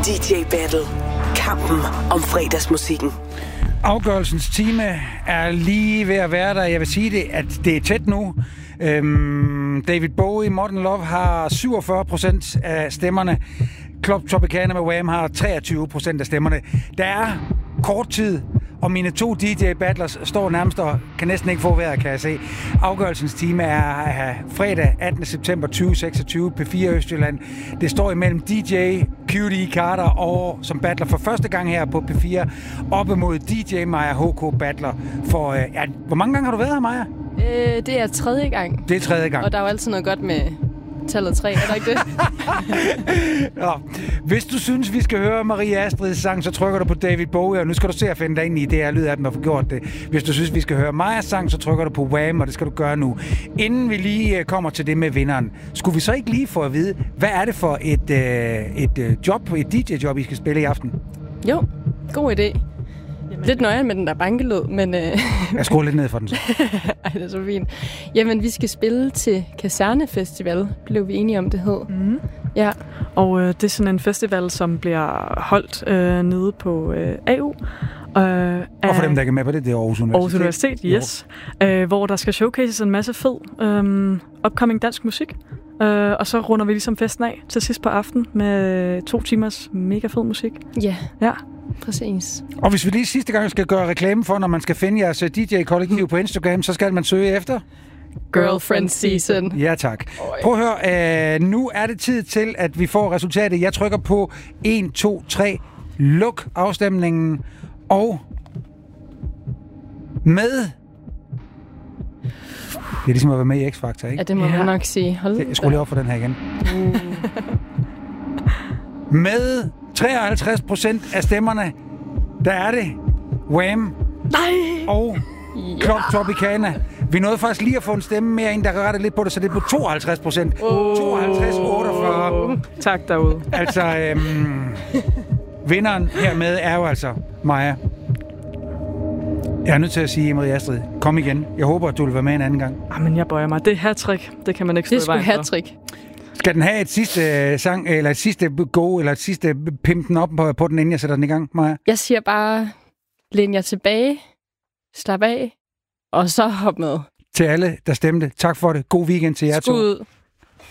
DJ Battle. Kampen om fredagsmusikken. Afgørelsens time er lige ved at være der. Jeg vil sige det, at det er tæt nu. David Bowie, Modern Love har 47% af stemmerne. Club Tropicana med Wham har 23% af stemmerne. Der er kort tid, og mine 2 DJ-battlers står nærmest og kan næsten ikke få vejret, kan jeg se. Afgørelsens time er fredag 18. september 2026, P4 Østjylland. Det står imellem DJ QD Carter og som battler for første gang her på P4, op imod DJ Maja HK battler. For, hvor mange gange har du været her, Maja? Det er 3. gang. Det er 3. gang. Og der er jo altid noget godt med tallet 3, er der ikke det? Ja. Hvis du synes, vi skal høre Marie Astrids sang, så trykker du på David Bowie, og nu skal du se at finde dig ind i det her lyd af dem og få gjort det. Hvis du synes, vi skal høre Majas sang, så trykker du på Wham, og det skal du gøre nu. Inden vi lige kommer til det med vinderen, skulle vi så ikke lige få at vide, hvad er det for et job, et DJ-job, I skal spille i aften? Jo, god idé. Lidt nøje med den der bankelyd, men... Jeg skruer lidt ned for den så. Ej, det er så fint. Jamen, vi skal spille til Kasernefestival, blev vi enige om, det hed. Mm. Ja. Og det er sådan en festival, som bliver holdt nede på AU. Og for dem, der ikke er med på det, det er Aarhus Universitet. Aarhus Universitet, yes. Hvor der skal showcases en masse fed upcoming dansk musik. Og så runder vi ligesom festen af til sidst på aften med 2 timers mega fed musik. Ja. Ja. Præcis. Og hvis vi lige sidste gang skal gøre reklame for, når man skal finde jeres DJ-kollektiv på Instagram, så skal man søge efter... Girlfriend Season. Ja, tak. Prøv at høre, nu er det tid til, at vi får resultatet. Jeg trykker på 1, 2, 3, luk afstemningen, og med... Det er ligesom at være med i X-Factor, ikke? Ja, det må man nok sige. Jeg skruer lige op for den her igen. Med 53% af stemmerne, der er det Wham! Og Club Tropicana. Vi nåede faktisk lige at få en stemme mere ind, der kan rette lidt på det, så det er på 52%. 52-48. Tak derude. Altså, vinderen hermed er jo altså Maja. Jeg er nødt til at sige, Marie Astrid, kom igen. Jeg håber, at du vil være med en anden gang. Men jeg bøjer mig. Det er hat-trick. Det kan man ikke stå i vejen for. Det er sgu hat-trick. Skal den have et sidste sang, eller et sidste go, eller et sidste pimpen op på den, inden jeg sætter den i gang, Maja? Jeg siger bare, læn jer tilbage, slap af, og så hop med. Til alle, der stemte. Tak for det. God weekend til jer to. Skud ud.